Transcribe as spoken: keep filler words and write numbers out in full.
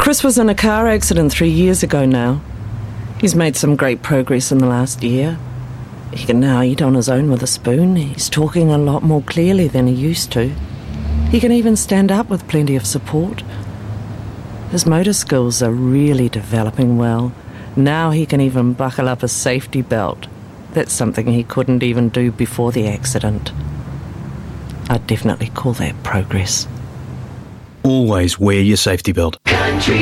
Chris was in a car accident three years ago now. He's made some great progress in the last year. He can now eat on his own with a spoon. He's talking a lot more clearly than he used to. He can even stand up with plenty of support. His motor skills are really developing well. Now he can even buckle up a safety belt. That's something he couldn't even do before the accident. I'd definitely call that progress. Always wear your safety belt. Country